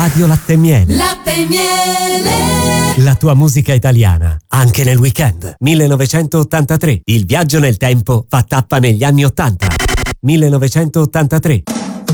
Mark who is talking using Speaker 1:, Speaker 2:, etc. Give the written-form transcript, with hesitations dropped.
Speaker 1: Radio Latte e Miele.
Speaker 2: Latte e Miele.
Speaker 1: La tua musica italiana, anche nel weekend. 1983. Il viaggio nel tempo fa tappa negli anni 80. 1983.